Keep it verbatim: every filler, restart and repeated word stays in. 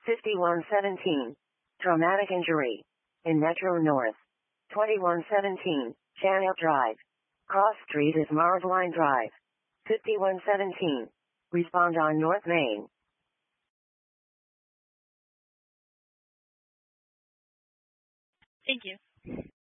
fifty-one seventeen. Traumatic injury. In Metro North. twenty-one seventeen. Channel Drive. Cross Street is Mars Line Drive. fifty-one seventeen. Respond on North Main. Thank you.